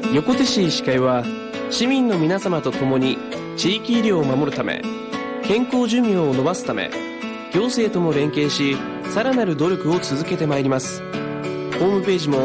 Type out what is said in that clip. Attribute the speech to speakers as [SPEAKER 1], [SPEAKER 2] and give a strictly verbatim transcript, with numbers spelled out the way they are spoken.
[SPEAKER 1] 横手市医師会は市民の皆様と共に地域医療を守るため、健康寿命を延ばすため、行政とも連携し、さらなる努力を続けてまいります。ホームページも